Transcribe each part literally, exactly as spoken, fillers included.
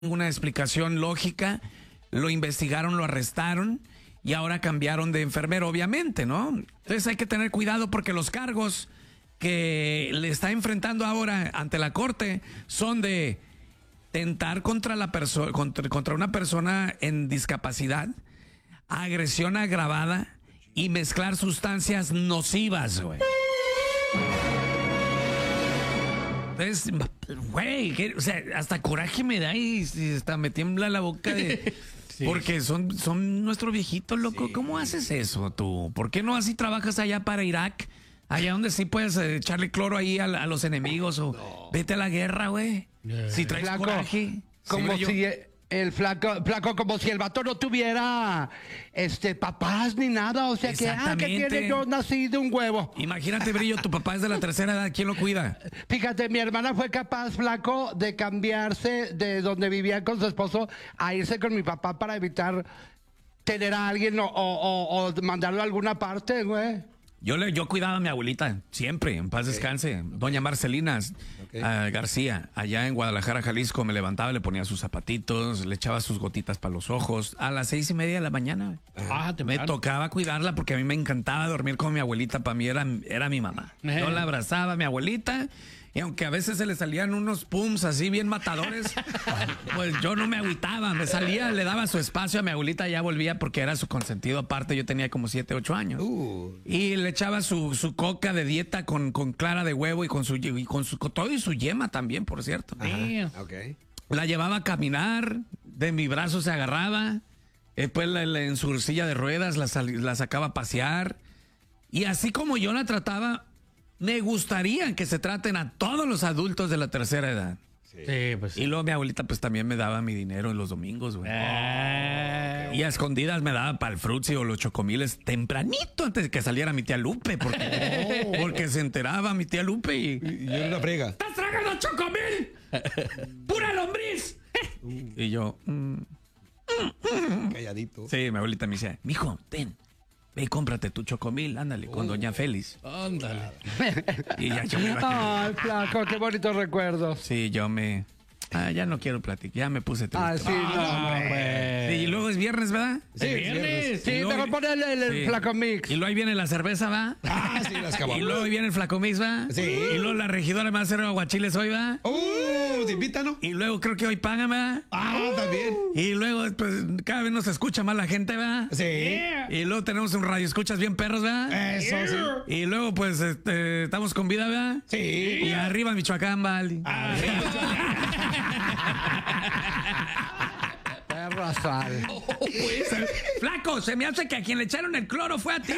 Una explicación lógica, lo investigaron, lo arrestaron y ahora cambiaron de enfermero, obviamente, ¿no? Entonces hay que tener cuidado porque los cargos que le está enfrentando ahora ante la corte son de tentar contra la persona, contra, contra una persona en discapacidad, agresión agravada y mezclar sustancias nocivas, güey. Entonces, güey, o sea, hasta coraje me da y, y hasta me tiembla la boca de... Sí. Porque son, son nuestros viejitos, loco. Sí. ¿Cómo haces eso tú? ¿Por qué no así trabajas allá para Irak? Allá donde sí puedes echarle cloro ahí a, a los enemigos o no. Vete a la guerra, güey. Yeah. Si traes flaco, coraje. Como sí, si el flaco, flaco, como si el vato no tuviera este papás ni nada. O sea que, ah, que tiene yo nací de un huevo. Imagínate, Brillo, tu papá es de la tercera edad. ¿Quién lo cuida? Fíjate, mi hermana fue capaz, flaco, de cambiarse de donde vivía con su esposo a irse con mi papá para evitar tener a alguien o, o, o mandarlo a alguna parte, güey. Yo, le, yo cuidaba a mi abuelita, siempre, en paz okay. descanse. Doña Marcelina okay. uh, García, allá en Guadalajara, Jalisco, me levantaba, le ponía sus zapatitos, le echaba sus gotitas para los ojos. A las seis y media de la mañana, ah, me tocaba cuidarla porque a mí me encantaba dormir con mi abuelita. Para mí era, era mi mamá. Eh. Yo la abrazaba a mi abuelita. Y aunque a veces se le salían unos pums así bien matadores, pues yo no me agüitaba, me salía, le daba su espacio a mi abuelita, ya volvía porque era su consentido aparte, yo tenía como siete, ocho años. Uh. Y le echaba su, su coca de dieta con, con clara de huevo y con su y con su con todo y su yema también, por cierto. Okay. La llevaba a caminar, de mi brazo se agarraba, después la, la, en su silla de ruedas la, la sacaba a pasear. Y así como yo la trataba, me gustaría que se traten a todos los adultos de la tercera edad. Sí, sí pues. Y luego mi abuelita pues también me daba mi dinero en los domingos, güey. Eh, y a escondidas me daba para el frutzi o los chocomiles tempranito antes de que saliera mi tía Lupe. Porque, oh. porque se enteraba mi tía Lupe y... Y yo era una frega. ¡Estás tragando chocomil! ¡Pura lombriz! Uh. Y yo... Mm, calladito. Sí, mi abuelita me decía, mijo, ten. Ve y cómprate tu chocomil, ándale, oh, con doña Félix. Ándale. Y ya yo me Ay, flaco, qué bonitos recuerdos. Sí, yo me... Ah, ya no quiero platicar, ya me puse triste. Ah, sí, no, no pues. Sí, y luego es viernes, ¿verdad? Sí, es viernes. Sí, te voy a poner el, el sí. Flaco Mix. Y luego ahí viene la cerveza, ¿va? Ah, sí, las cabañas. Y luego ahí viene el Flaco Mix, ¿va? Sí. Y luego la regidora me va a hacer aguachiles hoy, ¿va? ¡Uh! ¿Te invitan, no? Y luego creo que hoy pagan, ¿va? Ah, uh. también. Y luego, pues, cada vez nos escucha más la gente, ¿va? Sí. Yeah. Y luego tenemos un radio escuchas bien perros, ¿va? Eso, yeah. sí. Y luego, pues, este, estamos con vida, ¿va? Sí. Y arriba Michoacán, ¿vale? Perro sal. Oh, pues. Flaco, se me hace que a quien le echaron el cloro fue a ti.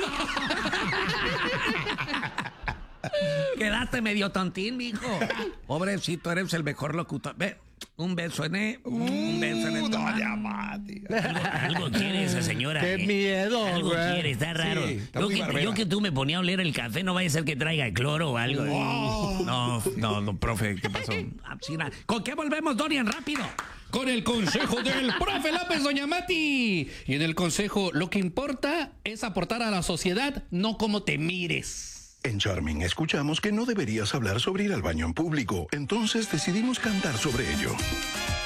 Quedaste medio tontín, mijo. Pobrecito, eres el mejor locutor. Ve, un beso en él. Uh, un beso en él. No, algo, algo quiere esa señora. Qué eh. miedo, Algo güey. quiere, está raro. Sí, está yo, que, yo que tú me ponía a oler el café, no vaya a ser que traiga cloro o algo. Oh. No, no, no, profe, ¿qué pasó? ¿Con qué volvemos, Dorian? Rápido. Con el consejo del profe López, doña Mati. Y en el consejo, lo que importa es aportar a la sociedad, no cómo te mires. En Charming escuchamos que no deberías hablar sobre ir al baño en público, entonces decidimos cantar sobre ello.